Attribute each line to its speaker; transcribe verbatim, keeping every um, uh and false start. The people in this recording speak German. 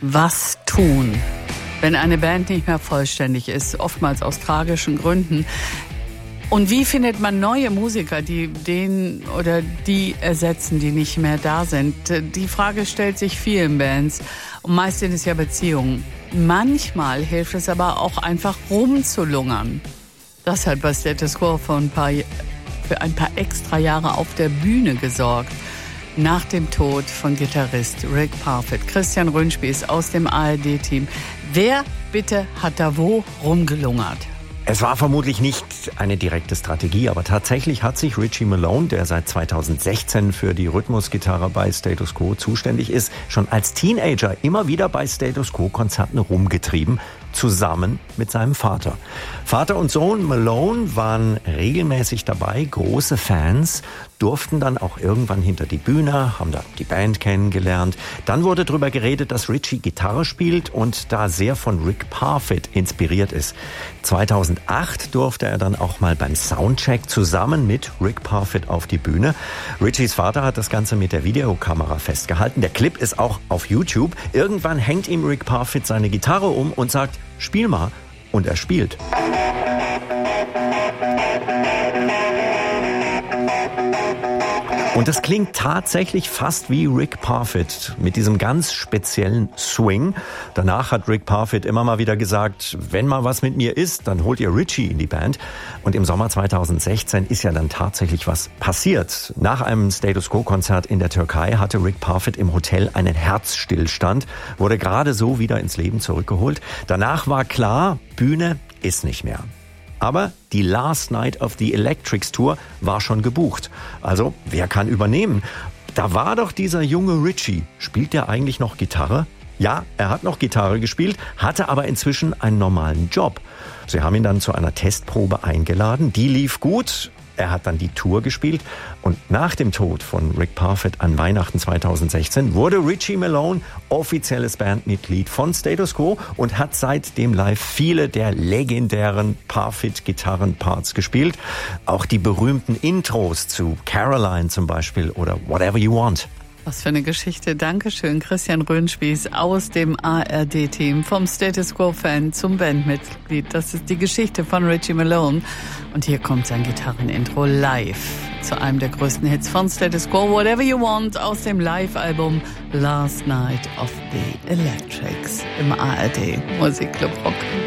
Speaker 1: Was tun, wenn eine Band nicht mehr vollständig ist, oftmals aus tragischen Gründen? Und wie findet man neue Musiker, die den oder die ersetzen, die nicht mehr da sind? Die Frage stellt sich vielen Bands. Und meist sind es ja Beziehungen. Manchmal hilft es aber auch einfach rumzulungern. Das hat bei Status Quo für ein paar, für ein paar extra Jahre auf der Bühne gesorgt. Nach dem Tod von Gitarrist Rick Parfitt. Christian Röhnspieß aus dem A R D-Team. Wer bitte hat da wo rumgelungert?
Speaker 2: Es war vermutlich nicht eine direkte Strategie, aber tatsächlich hat sich Richie Malone, der seit zweitausendsechzehn für die Rhythmusgitarre bei Status Quo zuständig ist, schon als Teenager immer wieder bei Status Quo-Konzerten rumgetrieben, zusammen mit seinem Vater. Vater und Sohn Malone waren regelmäßig dabei, große Fans, durften dann auch irgendwann hinter die Bühne, haben da die Band kennengelernt. Dann wurde darüber geredet, dass Richie Gitarre spielt und da sehr von Rick Parfitt inspiriert ist. zweitausendacht durfte er dann auch mal beim Soundcheck zusammen mit Rick Parfitt auf die Bühne. Richies Vater hat das Ganze mit der Videokamera festgehalten. Der Clip ist auch auf YouTube. Irgendwann hängt ihm Rick Parfitt seine Gitarre um und sagt, spiel mal. Und er spielt. Und das klingt tatsächlich fast wie Rick Parfitt mit diesem ganz speziellen Swing. Danach hat Rick Parfitt immer mal wieder gesagt, wenn mal was mit mir ist, dann holt ihr Richie in die Band. Und im Sommer zweitausendsechzehn ist ja dann tatsächlich was passiert. Nach einem Status Quo-Konzert in der Türkei hatte Rick Parfitt im Hotel einen Herzstillstand, wurde gerade so wieder ins Leben zurückgeholt. Danach war klar, Bühne ist nicht mehr. Aber die Last Night of the Electrics Tour war schon gebucht. Also, wer kann übernehmen? Da war doch dieser junge Richie. Spielt der eigentlich noch Gitarre? Ja, er hat noch Gitarre gespielt, hatte aber inzwischen einen normalen Job. Sie haben ihn dann zu einer Testprobe eingeladen. Die lief gut. Er hat dann die Tour gespielt. Und nach dem Tod von Rick Parfitt an Weihnachten zweitausendsechzehn wurde Richie Malone offizielles Bandmitglied von Status Quo und hat seitdem live viele der legendären Parfitt-Gitarrenparts gespielt. Auch die berühmten Intros zu Caroline zum Beispiel oder Whatever You Want.
Speaker 1: Was für eine Geschichte. Dankeschön, Christian Röhnspieß aus dem A R D-Team, vom Status Quo-Fan zum Bandmitglied. Das ist die Geschichte von Richie Malone. Und hier kommt sein Gitarrenintro live zu einem der größten Hits von Status Quo, Whatever You Want, aus dem Live-Album Last Night of the Electrics im A R D Musikclub Rock.